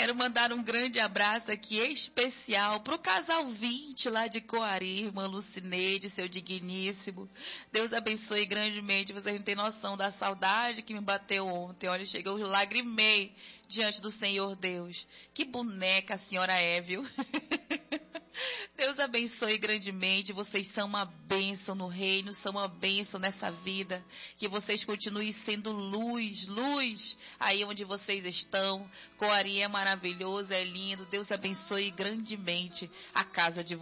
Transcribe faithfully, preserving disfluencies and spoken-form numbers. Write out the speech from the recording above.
Quero mandar um grande abraço aqui especial para o casal vinte lá de Coari, irmã Lucineide, seu digníssimo. Deus abençoe grandemente. Vocês não têm noção da saudade que me bateu ontem. Olha, chegou, eu lagrimei diante do Senhor Deus. Que boneca a senhora é, viu? Deus abençoe grandemente. Vocês são uma bênção no reino, são uma bênção nessa vida. Que vocês continuem sendo luz, luz aí onde vocês estão. Coari é maravilhoso, é lindo. Deus abençoe grandemente a casa de vocês.